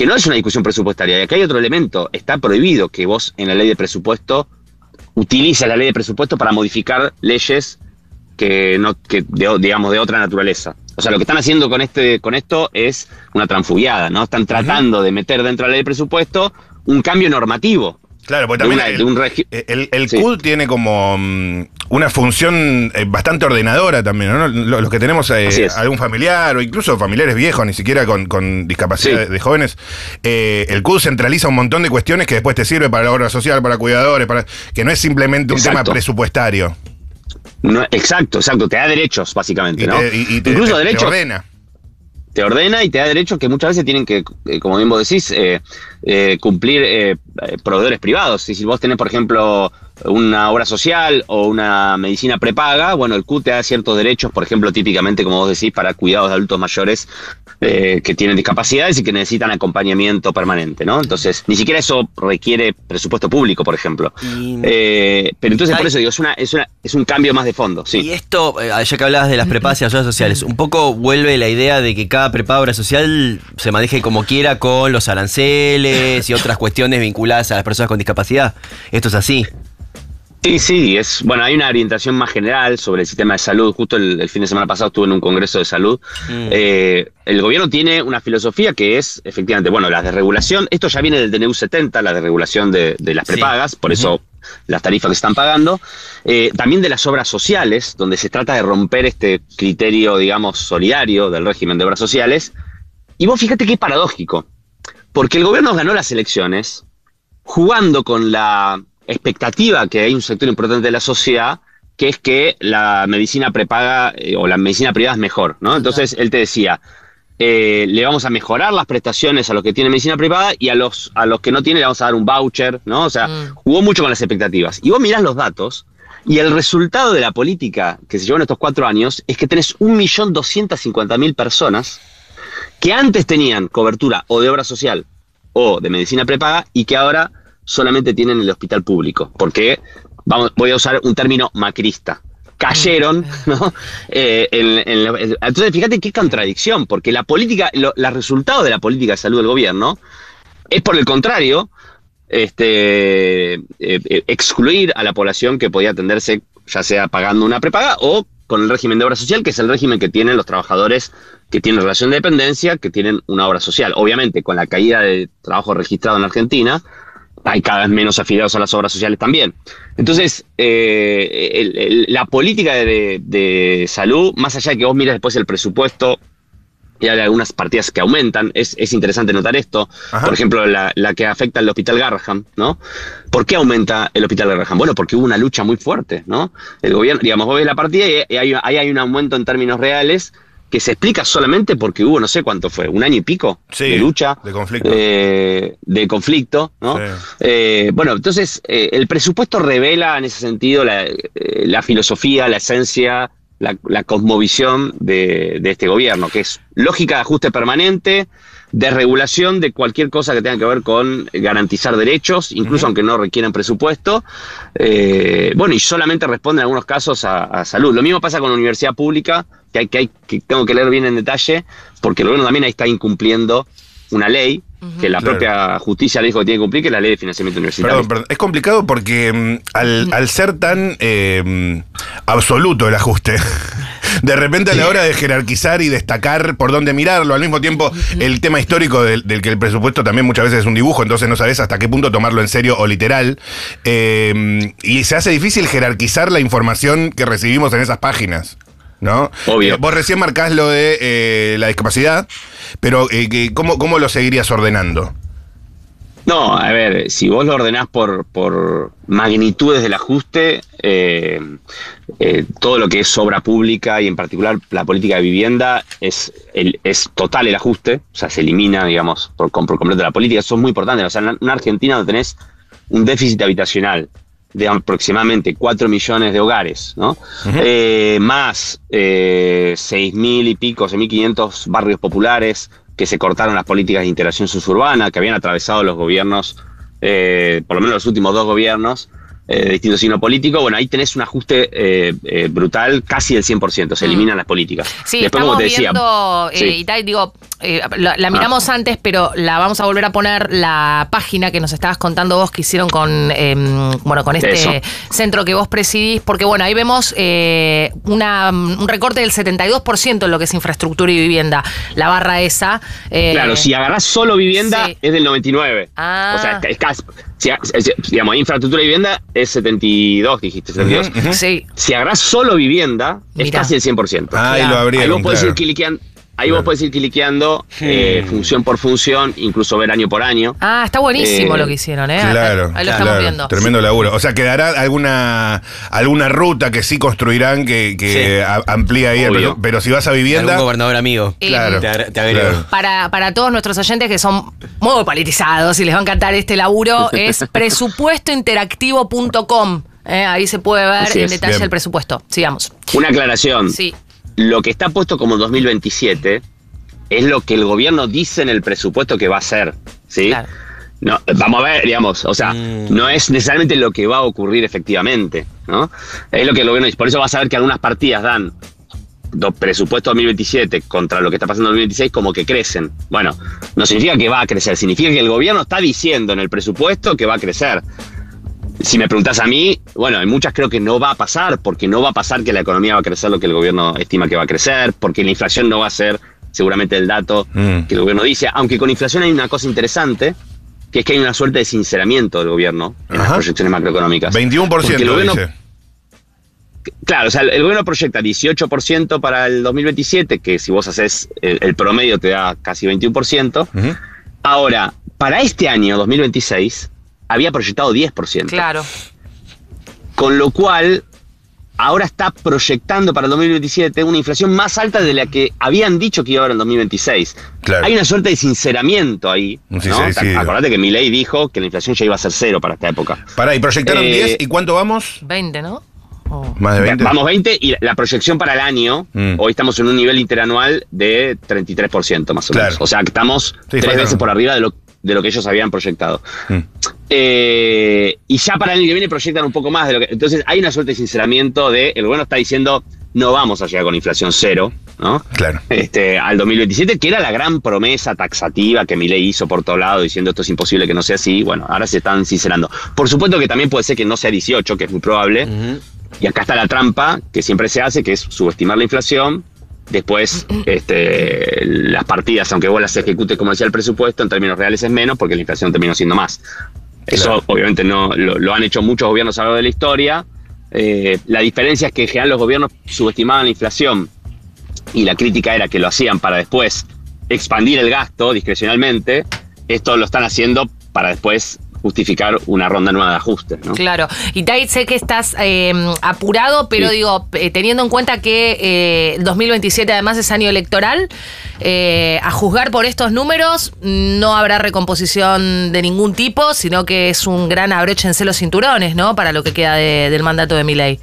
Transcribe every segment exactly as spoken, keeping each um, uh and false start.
que no es una discusión presupuestaria. Y acá hay otro elemento. Está prohibido que vos en la ley de presupuesto utilices la ley de presupuesto para modificar leyes que no, que de, digamos, de otra naturaleza. O sea, lo que están haciendo con este, con esto es una transfugiada, ¿no? Están tratando uh-huh. de meter dentro de la ley de presupuesto un cambio normativo. Claro, porque también el, un el, el sí. C U D tiene como um, una función eh, bastante ordenadora también, ¿no? Los, los que tenemos eh, algún familiar o incluso familiares viejos, ni siquiera con, con discapacidad sí. de, de jóvenes, eh, el C U D centraliza un montón de cuestiones que después te sirve para la obra social, para cuidadores, para que no es simplemente un exacto. tema presupuestario. No, exacto, exacto, te da derechos básicamente, y ¿no? Te, y, y te, incluso te, derechos. Te ordena. Te ordena y te da derechos que muchas veces tienen que, eh, como bien vos decís, eh, eh, cumplir eh, proveedores privados. Y si vos tenés, por ejemplo, una obra social o una medicina prepaga, bueno, el C U D te da ciertos derechos, por ejemplo, típicamente, como vos decís, para cuidados de adultos mayores eh, que tienen discapacidades y que necesitan acompañamiento permanente, ¿no? Entonces, ni siquiera eso requiere presupuesto público, por ejemplo. Y, eh, pero entonces, por eso digo, es, una, es, una, es un cambio más de fondo, sí. Y esto, ya que hablabas de las prepagas y las obras sociales, un poco vuelve la idea de que cada prepaga obra social se maneje como quiera con los aranceles y otras cuestiones vinculadas a las personas con discapacidad. ¿Esto es así? Sí, sí, es, bueno, hay una orientación más general sobre el sistema de salud. Justo el, el fin de semana pasado estuve en un congreso de salud. Mm. Eh, el gobierno tiene una filosofía que es, efectivamente, bueno, la desregulación. Esto ya viene del D N U setenta, la desregulación de, de las prepagas, sí. por uh-huh. eso las tarifas que se están pagando. Eh, también de las obras sociales, donde se trata de romper este criterio, digamos, solidario del régimen de obras sociales. Y vos fíjate qué paradójico, porque el gobierno ganó las elecciones jugando con la expectativa que hay un sector importante de la sociedad, que es que la medicina prepaga eh, o la medicina privada es mejor, ¿no? Entonces él te decía, eh, le vamos a mejorar las prestaciones a los que tienen medicina privada y a los, a los que no tienen le vamos a dar un voucher, ¿no? O sea, mm. jugó mucho con las expectativas. Y vos mirás los datos y el resultado de la política que se llevó en estos cuatro años es que tenés un millón doscientas cincuenta mil personas que antes tenían cobertura o de obra social o de medicina prepaga y que ahora solamente tienen el hospital público, porque vamos, voy a usar un término macrista. Cayeron, ¿no? Eh, en, en, en, entonces, fíjate qué contradicción, porque la política, lo, los resultados de la política de salud del gobierno es, por el contrario, este, eh, eh, excluir a la población que podía atenderse, ya sea pagando una prepaga o con el régimen de obra social, que es el régimen que tienen los trabajadores que tienen relación de dependencia, que tienen una obra social. Obviamente, con la caída de trabajo registrado en Argentina, hay cada vez menos afiliados a las obras sociales también. Entonces, eh, el, el, la política de, de salud, más allá de que vos mires después el presupuesto, y hay algunas partidas que aumentan, es, es interesante notar esto. Ajá. Por ejemplo, la, la que afecta al Hospital Garrahan, ¿no? ¿Por qué aumenta el Hospital Garrahan? Bueno, porque hubo una lucha muy fuerte, ¿no? El gobierno, digamos, vos ves la partida y hay, hay, hay un aumento en términos reales que se explica solamente porque hubo, no sé cuánto fue, un año y pico sí, de lucha. De conflicto. Eh, de conflicto, ¿no? Sí. Eh, bueno, entonces, eh, el presupuesto revela en ese sentido la, eh, la filosofía, la esencia, la, la cosmovisión de, de este gobierno, que es lógica de ajuste permanente, desregulación de cualquier cosa que tenga que ver con garantizar derechos, incluso uh-huh. aunque no requieran presupuesto. Eh, bueno, y solamente responde en algunos casos a, a salud. Lo mismo pasa con la universidad pública, que, hay, que, hay, que tengo que leer bien en detalle, porque el gobierno también ahí está incumpliendo una ley uh-huh. que la claro. propia justicia le dijo que tiene que cumplir, que es la ley de financiamiento universitario. Perdón, perdón. Es complicado porque um, al, al ser tan eh, absoluto el ajuste, de repente a la hora de jerarquizar y destacar por dónde mirarlo, al mismo tiempo el tema histórico del, del que el presupuesto también muchas veces es un dibujo, entonces no sabes hasta qué punto tomarlo en serio o literal, eh, y se hace difícil jerarquizar la información que recibimos en esas páginas, ¿no? Obvio. Eh, vos recién marcás lo de eh, la discapacidad, pero eh, ¿cómo, ¿cómo lo seguirías ordenando? No, a ver, si vos lo ordenás por, por magnitudes del ajuste, eh, eh, todo lo que es obra pública y en particular la política de vivienda es, el, es total el ajuste, o sea, se elimina, digamos, por, por completo la política. Eso es muy importante. O sea, en una Argentina donde tenés un déficit habitacional de aproximadamente cuatro millones de hogares, ¿no? Uh-huh. Eh, más eh, seis mil y pico, seis mil quinientos barrios populares, que se cortaron las políticas de integración suburbana, que habían atravesado los gobiernos, eh, por lo menos los últimos dos gobiernos, eh, de distinto signo político. Bueno, ahí tenés un ajuste eh, eh, brutal, casi del cien por ciento, se eliminan mm. las políticas. Sí, Después, estamos como te decía, viendo, eh, sí. y tal, digo, eh, la, la miramos ah. antes, pero la vamos a volver a poner, la página que nos estabas contando vos que hicieron con, eh, bueno, con este Eso. centro que vos presidís, porque bueno, ahí vemos eh, una, un recorte del setenta y dos por ciento en lo que es infraestructura y vivienda, la barra esa. Eh, claro, si agarrás solo vivienda sí. es del noventa y nueve. Ah. O sea, es casi, si, digamos, infraestructura y vivienda es setenta y dos, dijiste, setenta y dos. Uh-huh. Sí. Si agarrás solo vivienda, Mirá. es casi el cien por ciento. Ah, claro. Ahí lo abrieron, Ahí vos podés claro. ir cliqueando. Ahí claro. vos podés ir cliqueando hmm. eh, función por función, incluso ver año por año. Ah, está buenísimo eh, lo que hicieron, ¿eh? Claro, ahí, ahí lo claro, estamos viendo. Tremendo laburo. O sea, quedará alguna alguna ruta que sí construirán que, que sí. a, amplía ahí, el, pero si vas a vivienda. Un gobernador amigo. Eh, claro. Te, te agrego. Claro. Para, para todos nuestros oyentes que son muy politizados y les va a encantar este laburo, es presupuesto interactivo punto com. Eh, ahí se puede ver Así en es. detalle Bien. el presupuesto. Sigamos. Una aclaración. Sí. Lo que está puesto como dos mil veintisiete es lo que el gobierno dice en el presupuesto que va a hacer, ¿sí? Claro. No, vamos a ver, digamos, o sea, mm. no es necesariamente lo que va a ocurrir efectivamente, ¿no? Es lo que el gobierno dice. Por eso vas a ver que algunas partidas dan do, presupuesto dos mil veintisiete contra lo que está pasando en dos mil veintiséis como que crecen. Bueno, no significa que va a crecer, significa que el gobierno está diciendo en el presupuesto que va a crecer. Si me preguntás a mí, bueno, en muchas creo que no va a pasar, porque no va a pasar que la economía va a crecer lo que el gobierno estima que va a crecer, porque la inflación no va a ser seguramente el dato mm. que el gobierno dice, aunque con inflación hay una cosa interesante, que es que hay una suerte de sinceramiento del gobierno en Ajá. las proyecciones macroeconómicas. veintiuno por ciento el gobierno, dice. Claro, o sea, el gobierno proyecta dieciocho por ciento para el dos mil veintisiete, que si vos haces el, el promedio te da casi veintiuno por ciento. Uh-huh. Ahora, para este año, dos mil veintiséis, había proyectado diez por ciento. Claro. Con lo cual, ahora está proyectando para el dos mil veintisiete una inflación más alta de la que habían dicho que iba a haber en dos mil veintiséis. Claro. Hay una suerte de sinceramiento ahí, ¿no? Sí, sí, sí. Acordate que Milei dijo que la inflación ya iba a ser cero para esta época. Pará, y proyectaron Eh, diez, ¿y cuánto vamos? veinte, ¿no? Oh. Más de veinte. Vamos veinte, y la proyección para el año, mm. hoy estamos en un nivel interanual de treinta y tres por ciento más o menos. Claro. O sea, que estamos sí, tres veces por arriba de lo, de lo que ellos habían proyectado. Mm. Eh, y ya para el año que viene proyectan un poco más de lo que... Entonces hay una suerte de sinceramiento de... El gobierno está diciendo, no vamos a llegar con inflación cero, ¿no? Claro. Este, al dos mil veintisiete, que era la gran promesa taxativa que Milei hizo por todo lado, diciendo esto es imposible que no sea así. Bueno, ahora se están sincerando. Por supuesto que también puede ser que no sea dieciocho, que es muy probable. Uh-huh. Y acá está la trampa que siempre se hace, que es subestimar la inflación. Después, este, las partidas, aunque vos las ejecutes como decía el presupuesto, en términos reales es menos, porque la inflación terminó siendo más. Eso claro. obviamente no lo, lo han hecho muchos gobiernos a lo largo de la historia. Eh, la diferencia es que en general los gobiernos subestimaban la inflación y la crítica era que lo hacían para después expandir el gasto discrecionalmente. Esto lo están haciendo para después justificar una ronda nueva de ajustes, ¿no? Claro. Y Tai, sé que estás eh, apurado, pero sí. digo, eh, teniendo en cuenta que eh, dos mil veintisiete además es año electoral, eh, a juzgar por estos números, no habrá recomposición de ningún tipo, sino que es un gran abróchense los cinturones, ¿no? Para lo que queda de, del mandato de Milei.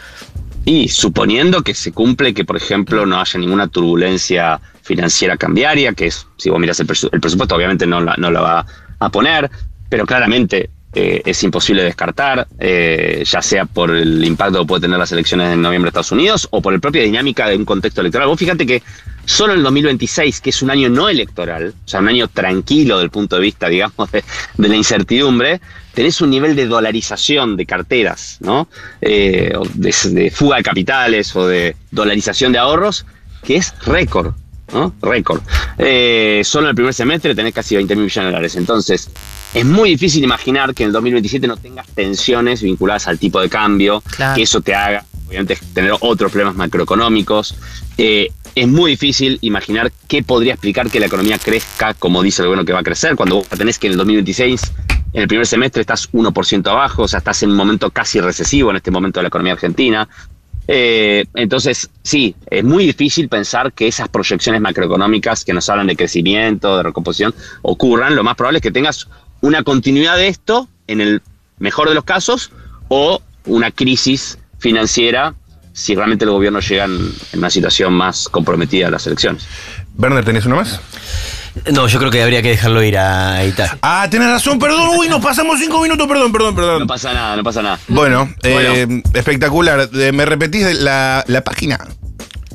Y suponiendo que se cumple, que por ejemplo no haya ninguna turbulencia financiera cambiaria, que es, si vos miras el, presu- el presupuesto, obviamente no la, no la va a poner, pero claramente eh, es imposible descartar, eh, ya sea por el impacto que puede tener las elecciones en noviembre de Estados Unidos o por la propia dinámica de un contexto electoral. Vos fíjate que solo en el dos mil veintiséis, que es un año no electoral, o sea, un año tranquilo del punto de vista, digamos, de, de la incertidumbre, tenés un nivel de dolarización de carteras, ¿no? Eh, de, de fuga de capitales o de dolarización de ahorros, que es récord. ¿No? Récord. Eh, solo en el primer semestre tenés casi veinte mil millones de dólares. Entonces, es muy difícil imaginar que en el dos mil veintisiete no tengas tensiones vinculadas al tipo de cambio, claro. que eso te haga, obviamente, tener otros problemas macroeconómicos. Eh, es muy difícil imaginar qué podría explicar que la economía crezca como dice el gobierno que va a crecer, cuando vos tenés que en el dos mil veintiséis, en el primer semestre, estás uno por ciento abajo, o sea, estás en un momento casi recesivo en este momento de la economía argentina. Eh, entonces, sí, es muy difícil pensar que esas proyecciones macroeconómicas que nos hablan de crecimiento, de recomposición, ocurran. Lo más probable es que tengas una continuidad de esto, en el mejor de los casos, o una crisis financiera si realmente el gobierno llega en, en una situación más comprometida a las elecciones. Werner, ¿tenés uno más? No, yo creo que habría que dejarlo ir a Italia. Ah, tenés razón, perdón, uy, nos pasamos cinco minutos, perdón, perdón, perdón. No pasa nada, no pasa nada. Bueno, bueno. Eh, espectacular. Eh, ¿Me repetís la, la página?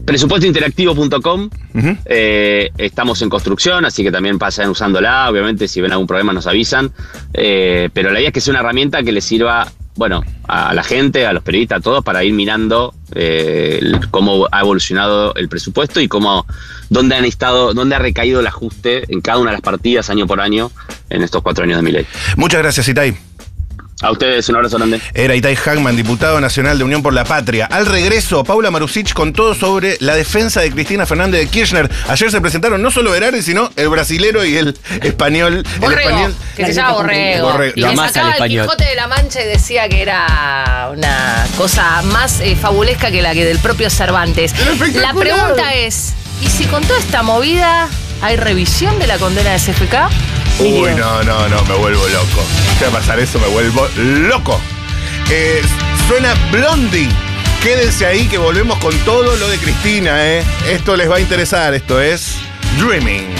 presupuesto interactivo punto com. Ujú. Eh, estamos en construcción, así que también pasen usándola. Obviamente, si ven algún problema nos avisan. Eh, pero la idea es que sea una herramienta que les sirva, bueno, a la gente, a los periodistas, a todos, para ir mirando eh, el- cómo ha evolucionado el presupuesto y cómo, dónde han estado, dónde ha recaído el ajuste en cada una de las partidas año por año en estos cuatro años de Milei. Muchas gracias, Itay. A ustedes un abrazo grande. Era Itay Hagman, diputado nacional de Unión por la Patria. Al regreso, Paula Marusic con todo sobre la defensa de Cristina Fernández de Kirchner. Ayer se presentaron no solo Berardi, sino el brasilero y el español. El Borrego, español. que se llama Borrego. Borrego. Y La le masa sacaba al el español. Quijote de la Mancha y decía que era una cosa más eh, fabulesca que la que del propio Cervantes. Era espectacular. La pregunta es, ¿y si con toda esta movida hay revisión de la condena de C F K? Uy, no, no, no, me vuelvo loco. Si va a pasar eso, me vuelvo loco. Eh, suena Blondie. Quédense ahí que volvemos con todo lo de Cristina, ¿eh? Esto les va a interesar. Esto es Dreaming.